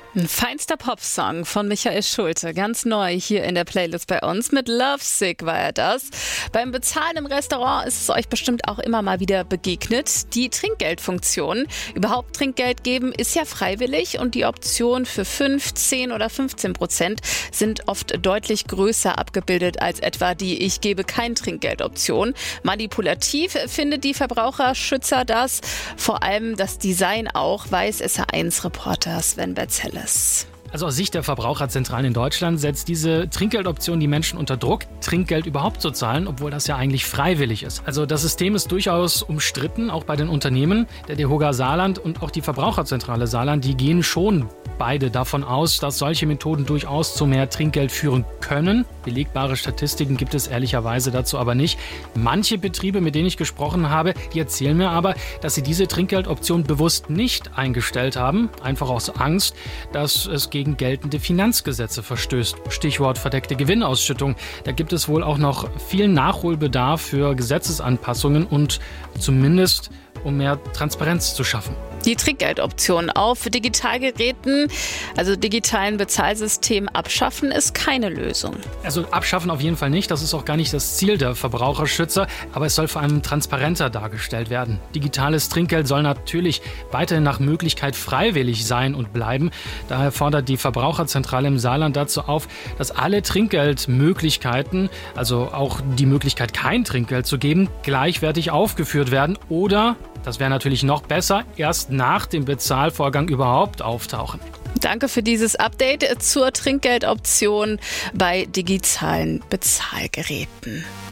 Ein feinster Popsong von Michael Schulte, ganz neu hier in der Playlist bei uns. Mit Lovesick war er das. Beim Bezahlen im Restaurant ist es euch bestimmt auch immer mal wieder begegnet. Die Trinkgeldfunktion. Überhaupt Trinkgeld geben ist ja freiwillig und die Optionen für 5, 10 oder 15% sind oft deutlich größer abgebildet als etwa die Ich gebe kein Trinkgeld-Option. Manipulativ findet die Verbraucherschützer das. Vor allem das Design auch, weiß SR1-Reporter Sven Betzelle. Also aus Sicht der Verbraucherzentralen in Deutschland setzt diese Trinkgeldoption die Menschen unter Druck, Trinkgeld überhaupt zu zahlen, obwohl das ja eigentlich freiwillig ist. Also das System ist durchaus umstritten, auch bei den Unternehmen. Der DEHOGA Saarland und auch die Verbraucherzentrale Saarland, die gehen schon beide davon aus, dass solche Methoden durchaus zu mehr Trinkgeld führen können. Belegbare Statistiken gibt es ehrlicherweise dazu aber nicht. Manche Betriebe, mit denen ich gesprochen habe, die erzählen mir aber, dass sie diese Trinkgeldoption bewusst nicht eingestellt haben, einfach aus Angst, dass es gegen geltende Finanzgesetze verstößt. Stichwort verdeckte Gewinnausschüttung. Da gibt es wohl auch noch viel Nachholbedarf für Gesetzesanpassungen und zumindest um mehr Transparenz zu schaffen. Die Trinkgeldoption auf Digitalgeräten, also digitalen Bezahlsystemen abschaffen, ist keine Lösung. Also abschaffen auf jeden Fall nicht. Das ist auch gar nicht das Ziel der Verbraucherschützer. Aber es soll vor allem transparenter dargestellt werden. Digitales Trinkgeld soll natürlich weiterhin nach Möglichkeit freiwillig sein und bleiben. Daher fordert die Verbraucherzentrale im Saarland dazu auf, dass alle Trinkgeldmöglichkeiten, also auch die Möglichkeit, kein Trinkgeld zu geben, gleichwertig aufgeführt werden oder, das wäre natürlich noch besser, erst nach dem Bezahlvorgang überhaupt auftauchen. Danke für dieses Update zur Trinkgeldoption bei digitalen Bezahlgeräten.